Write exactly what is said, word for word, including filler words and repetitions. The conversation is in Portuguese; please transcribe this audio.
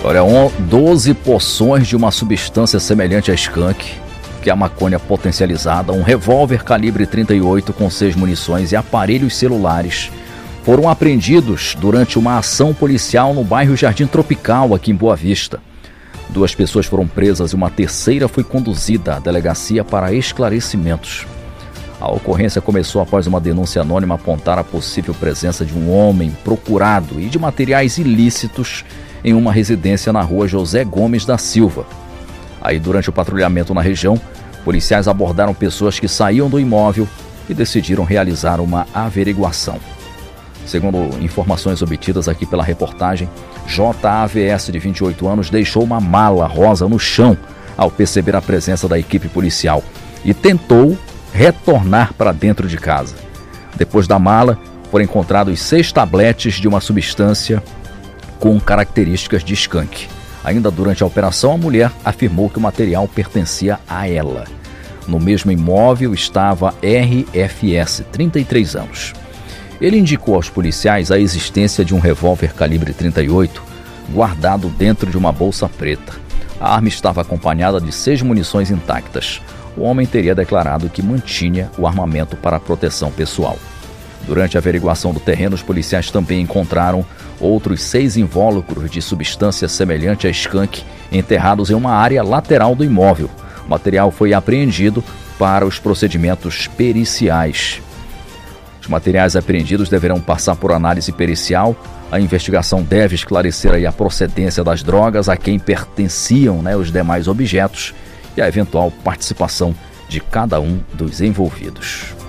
Olha, doze porções de uma substância semelhante a skunk, que é a maconha potencializada, um revólver calibre trinta e oito com seis munições e aparelhos celulares foram apreendidos durante uma ação policial no bairro Jardim Tropical, aqui em Boa Vista. Duas pessoas foram presas e uma terceira foi conduzida à delegacia para esclarecimentos. A ocorrência começou após uma denúncia anônima apontar a possível presença de um homem procurado e de materiais ilícitos em uma residência na rua José Gomes da Silva. Aí, durante o patrulhamento na região, policiais abordaram pessoas que saíam do imóvel e decidiram realizar uma averiguação. Segundo informações obtidas aqui pela reportagem, J A V S, de vinte e oito anos, deixou uma mala rosa no chão ao perceber a presença da equipe policial e tentou retornar para dentro de casa. Depois da mala, foram encontrados seis tabletes de uma substância com características de skunk. Ainda durante a operação, a mulher afirmou que o material pertencia a ela. No mesmo imóvel estava R F S, trinta e três anos. Ele indicou aos policiais a existência de um revólver calibre trinta e oito guardado dentro de uma bolsa preta. A arma estava acompanhada de seis munições intactas. O homem teria declarado que mantinha o armamento para proteção pessoal. Durante a averiguação do terreno, os policiais também encontraram outros seis invólucros de substância semelhante a skunk enterrados em uma área lateral do imóvel. O material foi apreendido para os procedimentos periciais. Os materiais apreendidos deverão passar por análise pericial. A investigação deve esclarecer aí a procedência das drogas, a quem pertenciam, né, os demais objetos e a eventual participação de cada um dos envolvidos.